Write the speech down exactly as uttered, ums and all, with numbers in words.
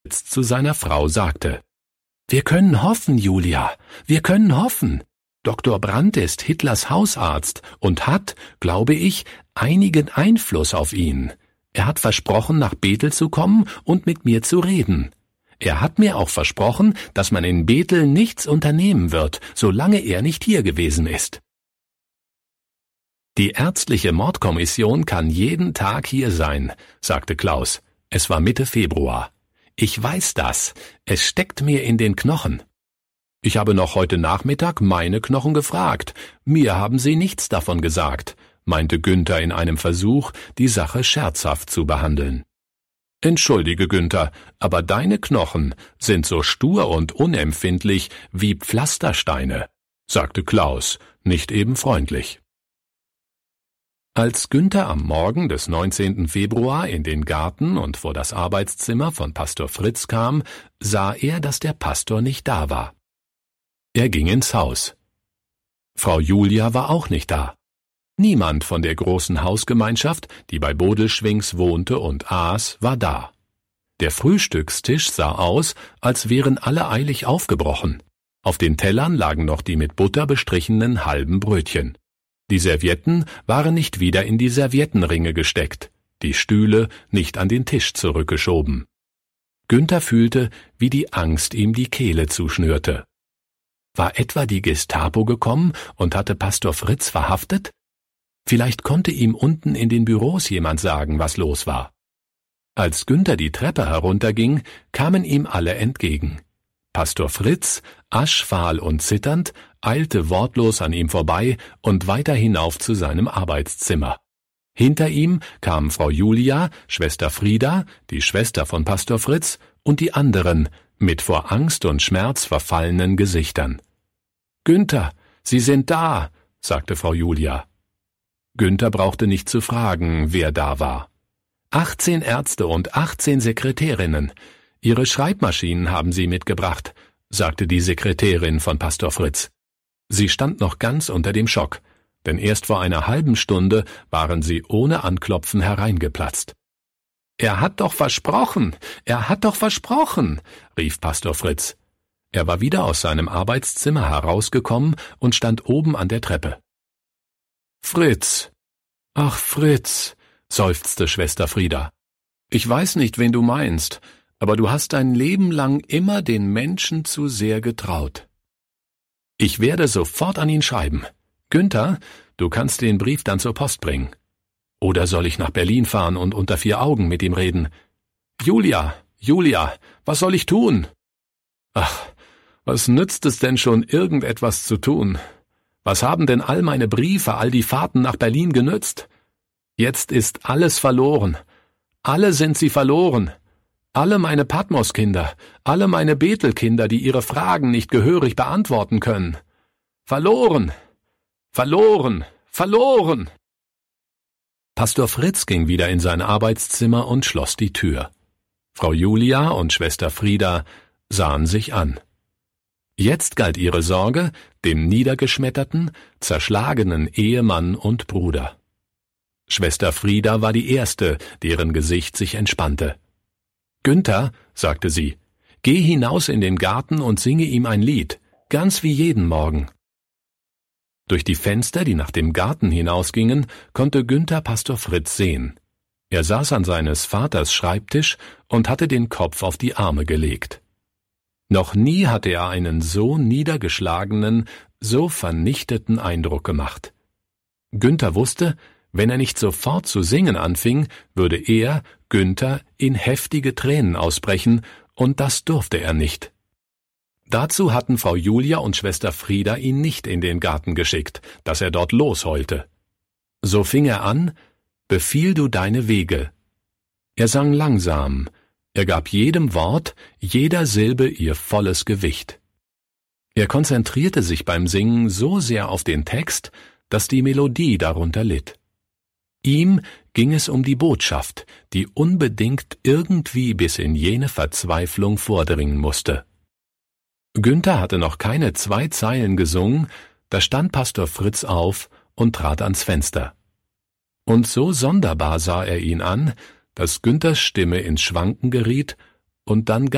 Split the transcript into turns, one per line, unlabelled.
zu seiner Frau sagte: »Wir können hoffen, Julia, wir können hoffen. Doktor Brandt ist Hitlers Hausarzt und hat, glaube ich, einigen Einfluss auf ihn. Er hat versprochen, nach Bethel zu kommen und mit mir zu reden. Er hat mir auch versprochen, dass man in Bethel nichts unternehmen wird, solange er nicht hier gewesen ist.« »Die ärztliche Mordkommission kann jeden Tag hier sein«, sagte Klaus. Es war Mitte Februar. »Ich weiß das. Es steckt mir in den Knochen.« »Ich habe noch heute Nachmittag meine Knochen gefragt. Mir haben sie nichts davon gesagt«, meinte Günther in einem Versuch, die Sache scherzhaft zu behandeln. »Entschuldige, Günther, aber deine Knochen sind so stur und unempfindlich wie Pflastersteine«, sagte Klaus, nicht eben freundlich. Als Günther am Morgen des neunzehnten Februar in den Garten und vor das Arbeitszimmer von Pastor Fritz kam, sah er, dass der Pastor nicht da war. Er ging ins Haus. Frau Julia war auch nicht da. Niemand von der großen Hausgemeinschaft, die bei Bodelschwings wohnte und aß, war da. Der Frühstückstisch sah aus, als wären alle eilig aufgebrochen. Auf den Tellern lagen noch die mit Butter bestrichenen halben Brötchen. Die Servietten waren nicht wieder in die Serviettenringe gesteckt, die Stühle nicht an den Tisch zurückgeschoben. Günther fühlte, wie die Angst ihm die Kehle zuschnürte. War etwa die Gestapo gekommen und hatte Pastor Fritz verhaftet? Vielleicht konnte ihm unten in den Büros jemand sagen, was los war. Als Günther die Treppe herunterging, kamen ihm alle entgegen. Pastor Fritz, aschfahl und zitternd, eilte wortlos an ihm vorbei und weiter hinauf zu seinem Arbeitszimmer. Hinter ihm kamen Frau Julia, Schwester Frieda, die Schwester von Pastor Fritz und die anderen, mit vor Angst und Schmerz verfallenen Gesichtern. »Günther, Sie sind da«, sagte Frau Julia. Günther brauchte nicht zu fragen, wer da war. »Achtzehn Ärzte und achtzehn Sekretärinnen. Ihre Schreibmaschinen haben Sie mitgebracht«, sagte die Sekretärin von Pastor Fritz. Sie stand noch ganz unter dem Schock, denn erst vor einer halben Stunde waren sie ohne Anklopfen hereingeplatzt. »Er hat doch versprochen, er hat doch versprochen«, rief Pastor Fritz. Er war wieder aus seinem Arbeitszimmer herausgekommen und stand oben an der Treppe. »Fritz, ach Fritz«, seufzte Schwester Frieda. »Ich weiß nicht, wen du meinst, aber du hast dein Leben lang immer den Menschen zu sehr getraut.« »Ich werde sofort an ihn schreiben. Günther, du kannst den Brief dann zur Post bringen. Oder soll ich nach Berlin fahren und unter vier Augen mit ihm reden? Julia, Julia, was soll ich tun?« »Ach, was nützt es denn schon, irgendetwas zu tun? Was haben denn all meine Briefe, all die Fahrten nach Berlin genützt? Jetzt ist alles verloren. Alle sind sie verloren. Alle meine Patmoskinder, alle meine Bethelkinder, die ihre Fragen nicht gehörig beantworten können. Verloren, verloren, verloren!« Pastor Fritz ging wieder in sein Arbeitszimmer und schloss die Tür. Frau Julia und Schwester Frieda sahen sich an. Jetzt galt ihre Sorge dem niedergeschmetterten, zerschlagenen Ehemann und Bruder. Schwester Frieda war die Erste, deren Gesicht sich entspannte. »Günther«, sagte sie, »geh hinaus in den Garten und singe ihm ein Lied, ganz wie jeden Morgen.« Durch die Fenster, die nach dem Garten hinausgingen, konnte Günther Pastor Fritz sehen. Er saß an seines Vaters Schreibtisch und hatte den Kopf auf die Arme gelegt. Noch nie hatte er einen so niedergeschlagenen, so vernichteten Eindruck gemacht. Günther wusste, wenn er nicht sofort zu singen anfing, würde er, Günther, in heftige Tränen ausbrechen, und das durfte er nicht. Dazu hatten Frau Julia und Schwester Frieda ihn nicht in den Garten geschickt, dass er dort losheulte. So fing er an: »Befiehl du deine Wege.« Er sang langsam, er gab jedem Wort, jeder Silbe ihr volles Gewicht. Er konzentrierte sich beim Singen so sehr auf den Text, dass die Melodie darunter litt. Ihm ging es um die Botschaft, die unbedingt irgendwie bis in jene Verzweiflung vordringen musste. Günther hatte noch keine zwei Zeilen gesungen, da stand Pastor Fritz auf und trat ans Fenster. Und so sonderbar sah er ihn an, dass Günthers Stimme ins Schwanken geriet und dann